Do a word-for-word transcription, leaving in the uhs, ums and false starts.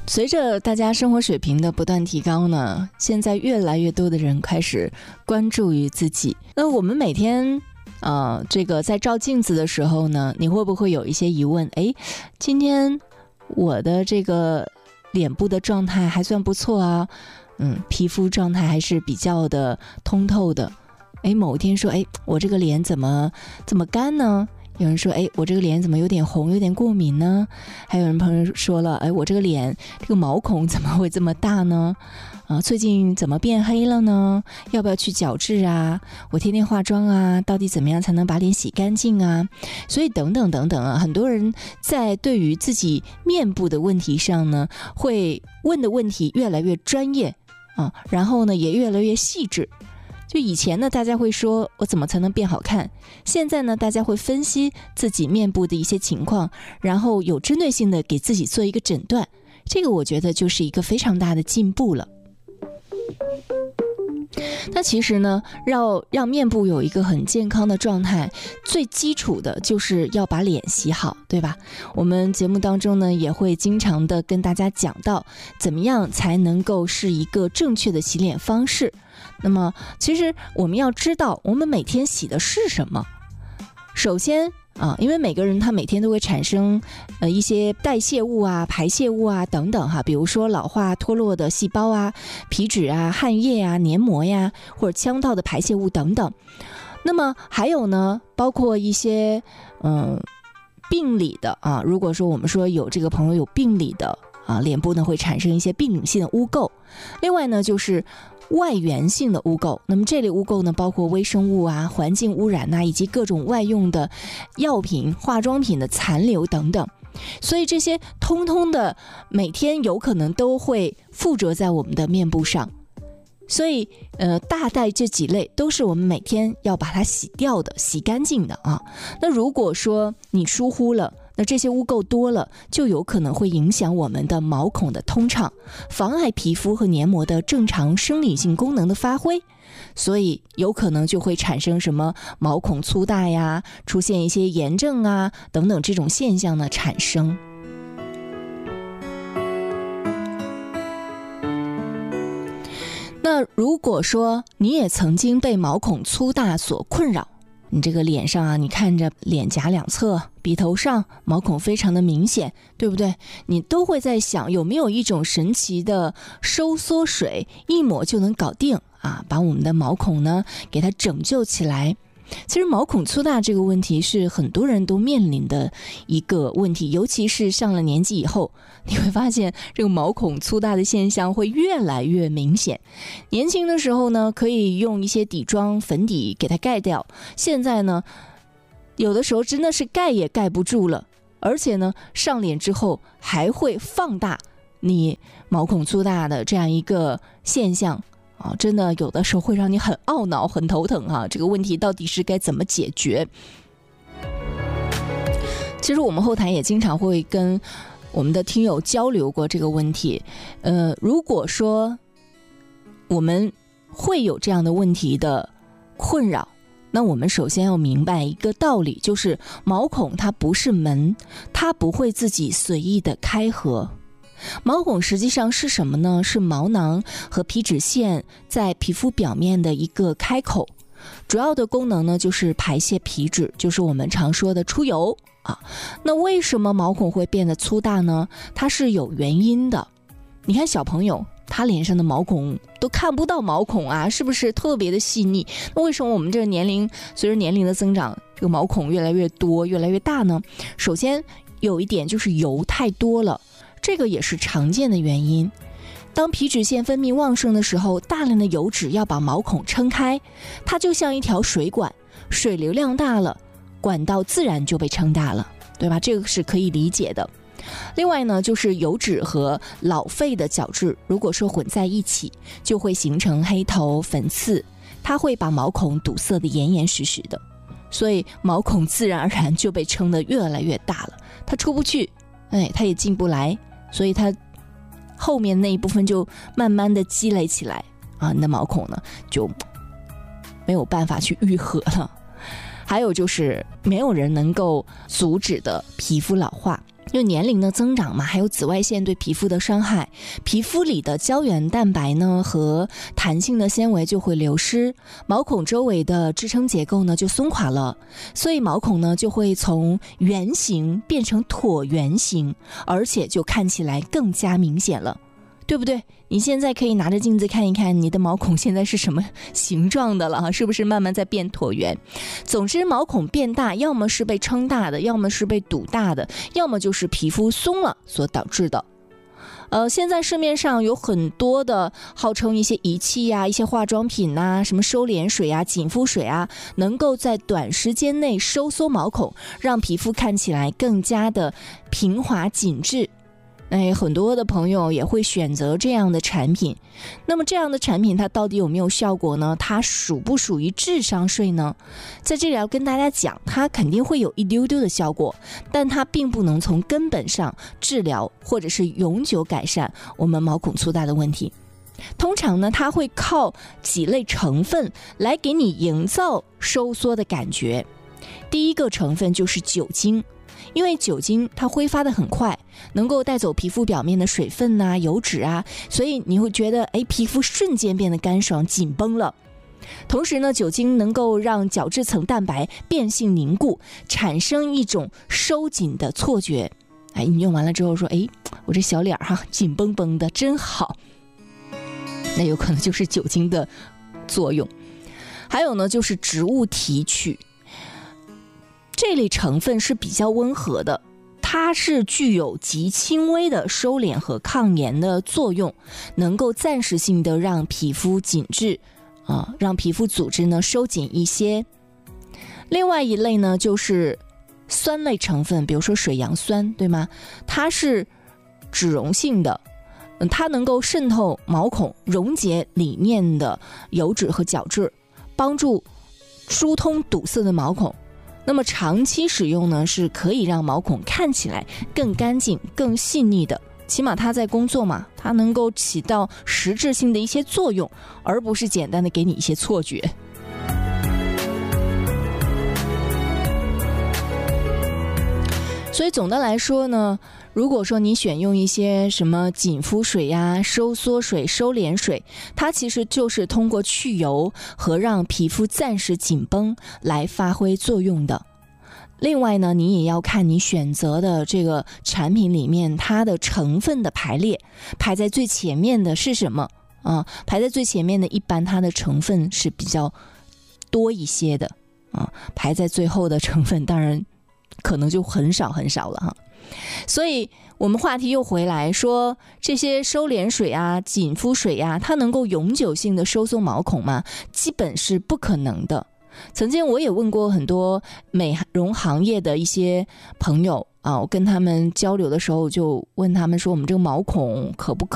随着大家生活水平的不断提高呢，现在越来越多的人开始关注于自己。那我们每天呃，这个在照镜子的时候呢，你会不会有一些疑问？诶，今天我的这个脸部的状态还算不错啊，嗯，皮肤状态还是比较的通透的。诶，某一天说，诶，我这个脸怎么这么干呢？有人说，哎，我这个脸怎么有点红，有点过敏呢？还有人朋友说了，哎，我这个脸这个毛孔怎么会这么大呢？啊，最近怎么变黑了呢？要不要去角质啊？我天天化妆啊，到底怎么样才能把脸洗干净啊？所以等等等等啊，很多人在对于自己面部的问题上呢，会问的问题越来越专业啊，然后呢也越来越细致。就以前呢，大家会说我怎么才能变好看？现在呢，大家会分析自己面部的一些情况，然后有针对性的给自己做一个诊断。这个我觉得就是一个非常大的进步了。那其实呢，要让面部有一个很健康的状态，最基础的就是要把脸洗好，对吧？我们节目当中呢，也会经常的跟大家讲到，怎么样才能够是一个正确的洗脸方式。那么其实我们要知道我们每天洗的是什么。首先啊，因为每个人他每天都会产生呃一些代谢物啊、排泄物啊等等哈，比如说老化脱落的细胞啊、皮脂啊、汗液啊、黏膜呀，或者腔道的排泄物等等。那么还有呢，包括一些嗯、呃、病理的啊，如果说我们说有这个朋友有病理的啊，脸部呢会产生一些病理性的污垢。另外呢就是外源性的污垢，那么这类污垢呢，包括微生物啊、环境污染啊，以及各种外用的药品、化妆品的残留等等。所以这些通通的每天有可能都会附着在我们的面部上。所以呃，大概这几类都是我们每天要把它洗掉的、洗干净的啊。那如果说你疏忽了，那这些污垢多了，就有可能会影响我们的毛孔的通畅，妨碍皮肤和黏膜的正常生理性功能的发挥，所以有可能就会产生什么毛孔粗大呀，出现一些炎症啊等等这种现象呢产生。那如果说你也曾经被毛孔粗大所困扰，你这个脸上啊，你看着脸颊两侧、鼻头上毛孔非常的明显，对不对？你都会在想，有没有一种神奇的收缩水，一抹就能搞定啊，把我们的毛孔呢给它拯救起来。其实毛孔粗大这个问题是很多人都面临的一个问题，尤其是上了年纪以后，你会发现这个毛孔粗大的现象会越来越明显。年轻的时候呢，可以用一些底妆粉底给它盖掉，现在呢，有的时候真的是盖也盖不住了，而且呢，上脸之后还会放大你毛孔粗大的这样一个现象。啊，真的有的时候会让你很懊恼、很头疼啊！这个问题到底是该怎么解决？其实我们后台也经常会跟我们的听友交流过这个问题。呃，如果说我们会有这样的问题的困扰，那我们首先要明白一个道理，就是毛孔它不是门，它不会自己随意的开合。毛孔实际上是什么呢？是毛囊和皮脂腺在皮肤表面的一个开口，主要的功能呢就是排泄皮脂，就是我们常说的出油啊。那为什么毛孔会变得粗大呢？它是有原因的。你看小朋友，他脸上的毛孔都看不到毛孔啊，是不是特别的细腻？那为什么我们这个年龄随着年龄的增长，这个毛孔越来越多、越来越大呢？首先有一点就是油太多了。这个也是常见的原因。当皮脂腺分泌旺盛的时候，大量的油脂要把毛孔撑开，它就像一条水管，水流量大了，管道自然就被撑大了，对吧？这个是可以理解的。另外呢，就是油脂和老废的角质如果说混在一起，就会形成黑头、粉刺，它会把毛孔堵塞得严严实实的，所以毛孔自然而然就被撑得越来越大了，它出不去，哎，它也进不来，所以它后面那一部分就慢慢的积累起来啊，你的毛孔呢就没有办法去愈合了。还有就是没有人能够阻止的皮肤老化， 就年龄的增长嘛，还有紫外线对皮肤的伤害，皮肤里的胶原蛋白呢和弹性的纤维就会流失，毛孔周围的支撑结构呢就松垮了，所以毛孔呢就会从圆形变成椭圆形，而且就看起来更加明显了，对不对？你现在可以拿着镜子看一看你的毛孔现在是什么形状的了，是不是慢慢在变椭圆？总之毛孔变大，要么是被撑大的，要么是被堵大的，要么就是皮肤松了所导致的。呃，现在市面上有很多的号称一些仪器呀、一些化妆品呐、什么收敛水啊、紧肤水啊，能够在短时间内收缩毛孔，让皮肤看起来更加的平滑紧致。哎，很多的朋友也会选择这样的产品。那么这样的产品它到底有没有效果呢？它属不属于智商税呢？在这里要跟大家讲，它肯定会有一丢丢的效果，但它并不能从根本上治疗或者是永久改善我们毛孔粗大的问题。通常呢，它会靠几类成分来给你营造收缩的感觉。第一个成分就是酒精，因为酒精它挥发的很快，能够带走皮肤表面的水分啊、油脂啊，所以你会觉得哎，皮肤瞬间变得干爽紧绷了。同时呢，酒精能够让角质层蛋白变性凝固，产生一种收紧的错觉。哎，你用完了之后说，哎，我这小脸哈紧绷绷的真好，那有可能就是酒精的作用。还有呢，就是植物提取，这类成分是比较温和的，它是具有极轻微的收敛和抗炎的作用，能够暂时性的让皮肤紧致啊，让皮肤组织呢收紧一些。另外一类呢就是酸类成分，比如说水杨酸，对吗？它是脂溶性的，它能够渗透毛孔，溶解里面的油脂和角质，帮助疏通堵塞的毛孔。那么长期使用呢，是可以让毛孔看起来更干净、更细腻的。起码它在工作嘛，它能够起到实质性的一些作用，而不是简单的给你一些错觉。所以总的来说呢，如果说你选用一些什么紧肤水呀、收缩水、收敛水，它其实就是通过去油和让皮肤暂时紧绷来发挥作用的。另外呢，你也要看你选择的这个产品里面它的成分的排列，排在最前面的是什么啊？排在最前面的一般它的成分是比较多一些的啊，排在最后的成分当然可能就很少很少了哈。所以我们话题又回来说，这些收敛水啊、紧肤水啊，它能够永久性的收缩毛孔吗？基本是不可能的。曾经我也问过很多美容行业的一些朋友啊，我跟他们交流的时候就问他们说，我们这个毛孔可不可